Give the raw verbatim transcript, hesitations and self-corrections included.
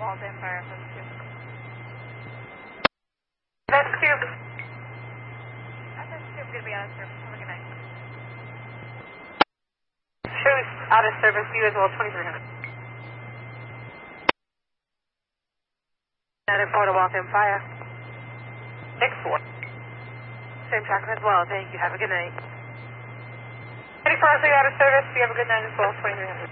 Walden Fire, that's two. That's two. That's two, going to be out of service. Have a good night. Shows out of service, you as well, twenty-three hundred. United four to Walden Fire. six four. Same traffic as well, thank you, have a good night. twenty-four, out of service, you have a good night as well, twenty-three hundred.